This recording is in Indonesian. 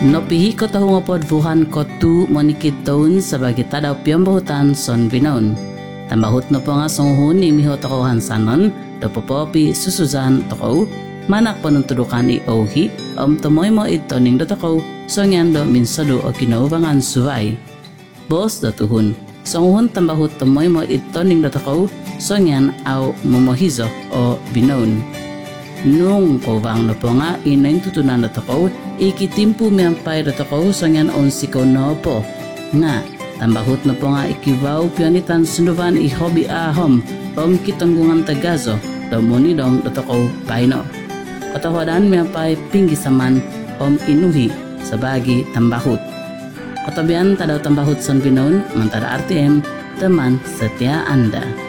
Nopihi ko tahu ngopodvuhan ko tu monikit taon sebagai tadaw piyambahutan son binaon. Tambahut no po nga songhun ni miho toko hansanon do popopi susuzan toko manak panuntudukan i ohi tumoy mo itoning do toko songyan do minsado o kinaubangan suway. Bos do tuhun songhun tambahut tumoy mo itoning do toko songyan au momohizo o binaon. Nung kovang no po nga inayin tutunan do toko ikitimpu miyampay do toko songyan on siko no po nga tambahut no po nga ikibaw pianitan sunduban i hobi ahom kitanggungan tagazo do monidong do toko paino katawadan miyampay pinggisaman inuhi sabagi tambahut katabian tadaw tambahut son binon mantada RTM teman setia Anda.